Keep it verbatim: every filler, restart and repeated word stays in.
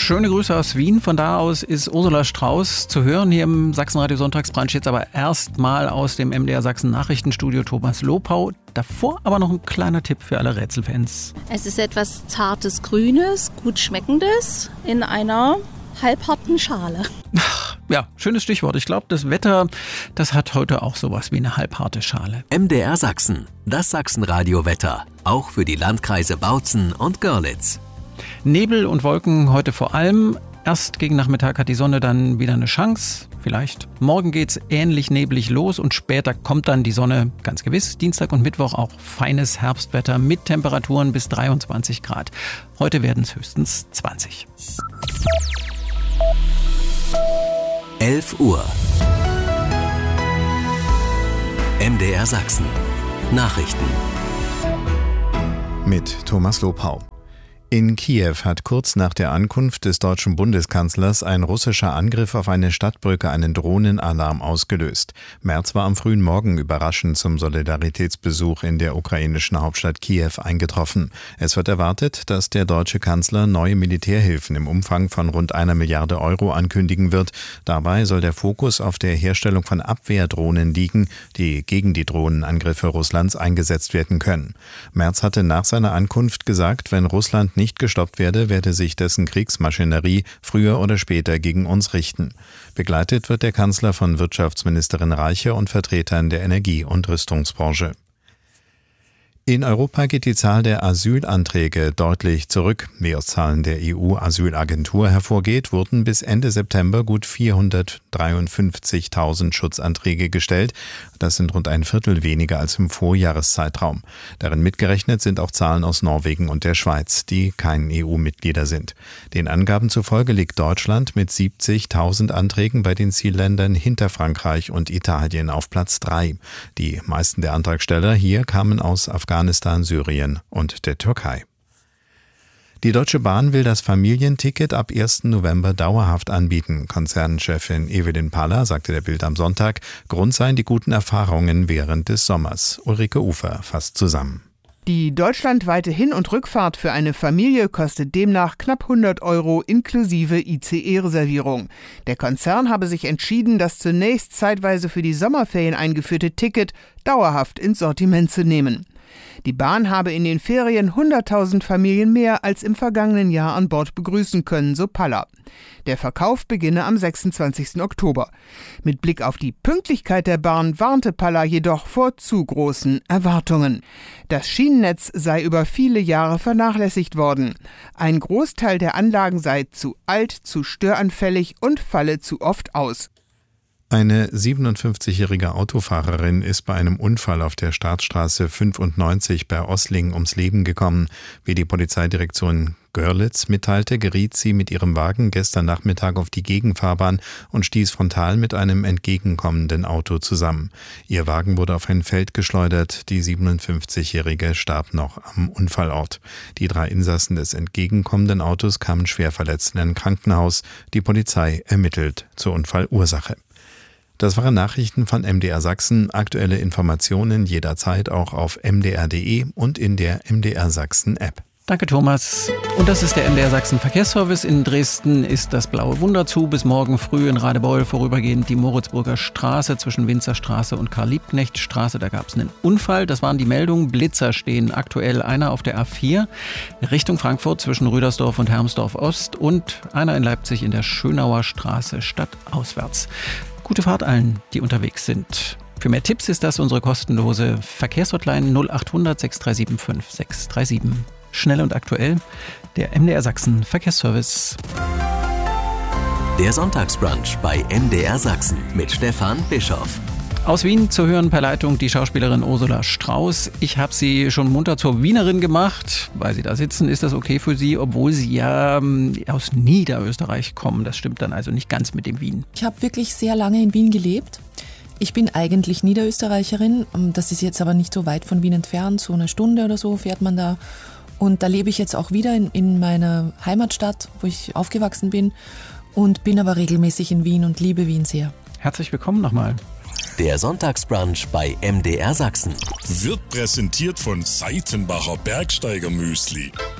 Schöne Grüße aus Wien. Von da aus ist Ursula Strauß zu hören hier im Sachsenradio Sonntagsbrunch. Jetzt aber erstmal aus dem M D R Sachsen Nachrichtenstudio Thomas Lopau. Davor aber noch ein kleiner Tipp für alle Rätselfans. Es ist etwas zartes Grünes, gut schmeckendes in einer halbharten Schale. Ja, schönes Stichwort. Ich glaube, das Wetter, das hat heute auch sowas wie eine halbharte Schale. M D R Sachsen, das Sachsenradio-Wetter. Auch für die Landkreise Bautzen und Görlitz. Nebel und Wolken heute vor allem. Erst gegen Nachmittag hat die Sonne dann wieder eine Chance. Vielleicht. Morgen geht's ähnlich neblig los und später kommt dann die Sonne, ganz gewiss. Dienstag und Mittwoch auch feines Herbstwetter mit Temperaturen bis dreiundzwanzig Grad. Heute werden es höchstens zwanzig. elf Uhr. M D R Sachsen. Nachrichten. Mit Thomas Lopau. In Kiew hat kurz nach der Ankunft des deutschen Bundeskanzlers ein russischer Angriff auf eine Stadtbrücke einen Drohnenalarm ausgelöst. Merz war am frühen Morgen überraschend zum Solidaritätsbesuch in der ukrainischen Hauptstadt Kiew eingetroffen. Es wird erwartet, dass der deutsche Kanzler neue Militärhilfen im Umfang von rund einer Milliarde Euro ankündigen wird. Dabei soll der Fokus auf der Herstellung von Abwehrdrohnen liegen, die gegen die Drohnenangriffe Russlands eingesetzt werden können. Merz hatte nach seiner Ankunft gesagt, wenn Russland nicht gestoppt werde, werde sich dessen Kriegsmaschinerie früher oder später gegen uns richten. Begleitet wird der Kanzler von Wirtschaftsministerin Reiche und Vertretern der Energie- und Rüstungsbranche. In Europa geht die Zahl der Asylanträge deutlich zurück. Wie aus Zahlen der E U-Asylagentur hervorgeht, wurden bis Ende September gut vierhundertdreiundfünfzigtausend Schutzanträge gestellt. Das sind rund ein Viertel weniger als im Vorjahreszeitraum. Darin mitgerechnet sind auch Zahlen aus Norwegen und der Schweiz, die kein E U-Mitglieder sind. Den Angaben zufolge liegt Deutschland mit siebzigtausend Anträgen bei den Zielländern hinter Frankreich und Italien auf Platz drei. Die meisten der Antragsteller hier kamen aus Afghanistan, Afghanistan, Syrien und der Türkei. Die Deutsche Bahn will das Familienticket ab ersten November dauerhaft anbieten. Konzernchefin Evelyn Paller sagte der Bild am Sonntag, Grund seien die guten Erfahrungen während des Sommers. Ulrike Ufer fasst zusammen. Die deutschlandweite Hin- und Rückfahrt für eine Familie kostet demnach knapp hundert Euro inklusive I C E-Reservierung. Der Konzern habe sich entschieden, das zunächst zeitweise für die Sommerferien eingeführte Ticket dauerhaft ins Sortiment zu nehmen. Die Bahn habe in den Ferien hunderttausend Familien mehr als im vergangenen Jahr an Bord begrüßen können, so Paller. Der Verkauf beginne am sechsundzwanzigsten Oktober. Mit Blick auf die Pünktlichkeit der Bahn warnte Paller jedoch vor zu großen Erwartungen. Das Schienennetz sei über viele Jahre vernachlässigt worden. Ein Großteil der Anlagen sei zu alt, zu störanfällig und falle zu oft aus. Eine siebenundfünfzigjährige Autofahrerin ist bei einem Unfall auf der Staatsstraße fünfundneunzig bei Ossling ums Leben gekommen. Wie die Polizeidirektion Görlitz mitteilte, geriet sie mit ihrem Wagen gestern Nachmittag auf die Gegenfahrbahn und stieß frontal mit einem entgegenkommenden Auto zusammen. Ihr Wagen wurde auf ein Feld geschleudert. Die siebenundfünfzigjährige starb noch am Unfallort. Die drei Insassen des entgegenkommenden Autos kamen schwer verletzt in ein Krankenhaus. Die Polizei ermittelt zur Unfallursache. Das waren Nachrichten von M D R Sachsen. Aktuelle Informationen jederzeit auch auf m d r punkt d e und in der M D R Sachsen App. Danke, Thomas. Und das ist der M D R Sachsen Verkehrsservice. In Dresden ist das Blaue Wunder zu. Bis morgen früh in Radebeul vorübergehend die Moritzburger Straße zwischen Winzerstraße und Karl-Liebknecht-Straße. Da gab es einen Unfall. Das waren die Meldungen. Blitzer stehen aktuell. Einer auf der A vier Richtung Frankfurt zwischen Rüdersdorf und Hermsdorf Ost und einer in Leipzig in der Schönauer Straße stadtauswärts. Gute Fahrt allen, die unterwegs sind. Für mehr Tipps ist das unsere kostenlose Verkehrshotline null acht hundert sechs drei sieben fünf sechs drei sieben. Schnell und aktuell, der M D R Sachsen Verkehrsservice. Der Sonntagsbrunch bei M D R Sachsen mit Stefan Bischoff. Aus Wien zu hören per Leitung die Schauspielerin Ursula Strauß. Ich habe sie schon munter zur Wienerin gemacht. Weil Sie da sitzen, ist das okay für Sie, obwohl Sie ja ähm, aus Niederösterreich kommen. Das stimmt dann also nicht ganz mit dem Wien. Ich habe wirklich sehr lange in Wien gelebt. Ich bin eigentlich Niederösterreicherin. Das ist jetzt aber nicht so weit von Wien entfernt. So eine Stunde oder so fährt man da. Und da lebe ich jetzt auch wieder in, in meiner Heimatstadt, wo ich aufgewachsen bin. Und bin aber regelmäßig in Wien und liebe Wien sehr. Herzlich willkommen nochmal. Der Sonntagsbrunch bei M D R Sachsen wird präsentiert von Seitenbacher Bergsteiger Müsli.